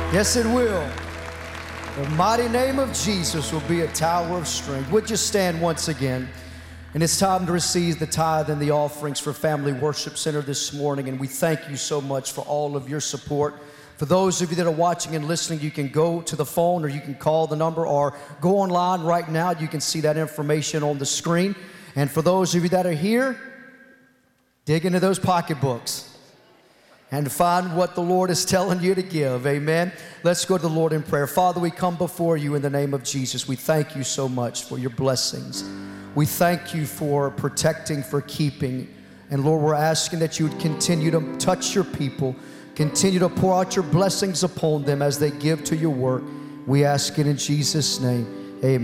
Yes, it will. The mighty name of Jesus will be a tower of strength. Would you stand once again? And it's time to receive the tithe and the offerings for Family Worship Center this morning. And we thank you so much for all of your support. For those of you that are watching and listening, you can go to the phone or you can call the number or go online right now. You can see that information on the screen. And for those of you that are here, dig into those pocketbooks and find what the Lord is telling you to give. Amen. Let's go to the Lord in prayer. Father, we come before you in the name of Jesus. We thank you so much for your blessings. We thank you for protecting, for keeping. And Lord, we're asking that you would continue to touch your people, continue to pour out your blessings upon them as they give to your work. We ask it in Jesus' name.